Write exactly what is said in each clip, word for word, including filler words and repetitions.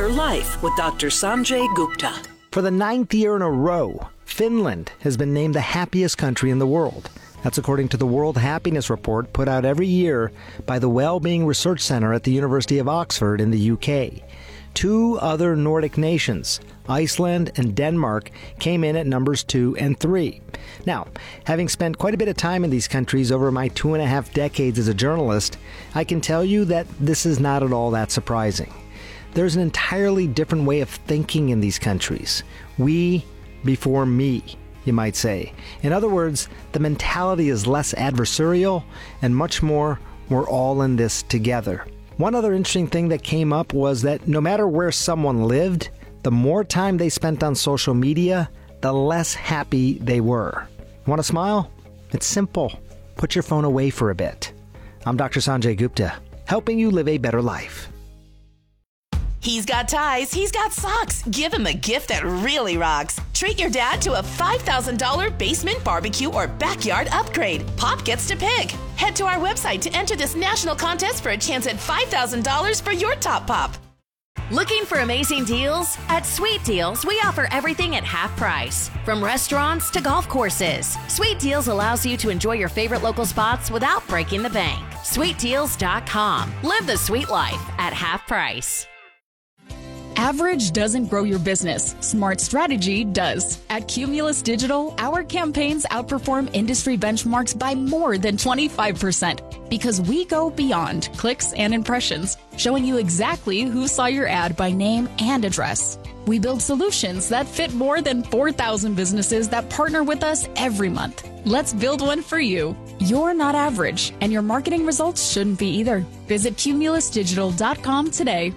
Better Life with Doctor Sanjay Gupta. For the ninth year in a row, Finland has been named the happiest country in the world. That's according to the World Happiness Report put out every year by the Wellbeing Research Center at the University of Oxford in the U K. Two other Nordic nations, Iceland and Denmark, came in at numbers two and three. Now, having spent quite a bit of time in these countries over my two and a half decades as a journalist, I can tell you that this is not at all that surprising. There's an entirely different way of thinking in these countries. We before me, you might say. In other words, the mentality is less adversarial and much more, we're all in this together. One other interesting thing that came up was that no matter where someone lived, the more time they spent on social media, the less happy they were. Want to smile? It's simple. Put your phone away for a bit. I'm Doctor Sanjay Gupta, helping you live a better life. He's got ties, he's got socks. Give him a gift that really rocks. Treat your dad to a five thousand dollars basement barbecue or backyard upgrade. Pop gets to pick. Head to our website to enter this national contest for a chance at five thousand dollars for your top pop. Looking for amazing deals? At Sweet Deals, we offer everything at half price. From restaurants to golf courses, Sweet Deals allows you to enjoy your favorite local spots without breaking the bank. sweet deals dot com. Live the sweet life at half price. Average doesn't grow your business. Smart strategy does. At Cumulus Digital, our campaigns outperform industry benchmarks by more than twenty-five percent because we go beyond clicks and impressions, showing you exactly who saw your ad by name and address. We build solutions that fit more than four thousand businesses that partner with us every month. Let's build one for you. You're not average, and your marketing results shouldn't be either. Visit cumulus digital dot com today.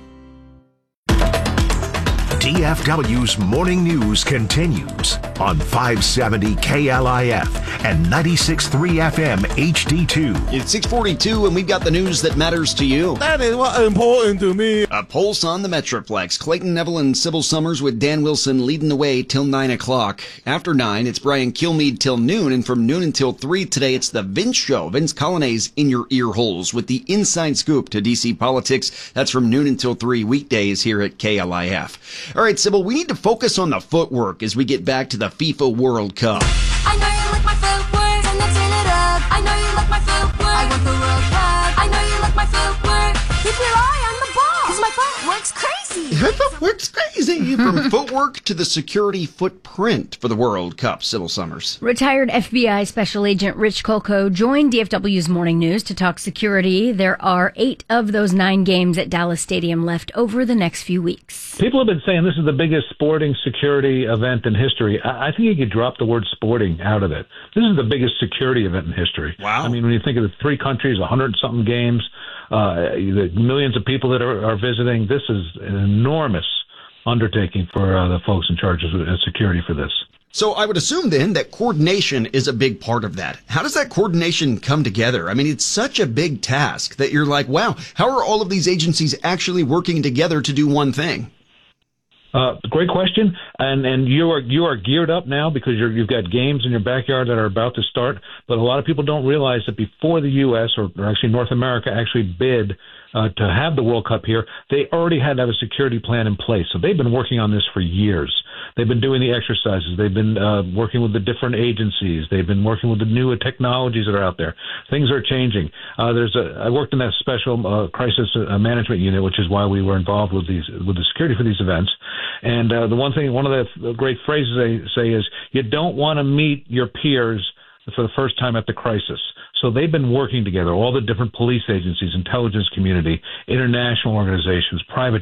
D F W's Morning News continues on five seventy K L I F and ninety-six point three F M H D two. It's six forty-two and we've got the news that matters to you. That is what's important to me. A pulse on the Metroplex. Clayton Neville and Sybil Summers with Dan Wilson leading the way till nine o'clock. After nine, it's Brian Kilmeade till noon, and from noon until three today, it's the Vince Show. Vince Colonnese in your ear holes with the inside scoop to D C politics. That's from noon until three weekdays here at K L I F. All right, Sybil, we need to focus on the footwork as we get back to the FIFA World Cup. I know you like my footwork, and that's in it up. I know you like my footwork. I want the World Cup. I know you like my footwork. Keep your eye on the ball, because my footwork's crazy. Your footwork's crazy. From footwork to the security footprint for the World Cup, Sybil Summers. Retired F B I Special Agent Rich Kolko joined D F W's Morning News to talk security. There are eight of those nine games at Dallas Stadium left over the next few weeks. People have been saying this is the biggest sporting security event in history. I think you could drop the word sporting out of it. This is the biggest security event in history. Wow. I mean, when you think of the three countries, a hundred something games, uh, the millions of people that are, are visiting, this is an enormous undertaking for uh, the folks in charge of security for this. So I would assume then that coordination is a big part of that. How does that coordination come together? I mean, it's such a big task that you're like, wow, how are all of these agencies actually working together to do one thing? Uh, great question, and and you are you are geared up now because you're, you've got games in your backyard that are about to start. But a lot of people don't realize that before the U S or, or actually North America actually bid uh, to have the World Cup here, they already had to have a security plan in place. So they've been working on this for years. They've been doing the exercises. They've been uh, working with the different agencies. They've been working with the newer technologies that are out there. Things are changing. Uh, there's a, I worked in that special uh, crisis uh, management unit, which is why we were involved with these with the security for these events. And uh, the one thing, one of the great phrases they say is, you don't want to meet your peers for the first time at the crisis. So they've been working together, all the different police agencies, intelligence community, international organizations, private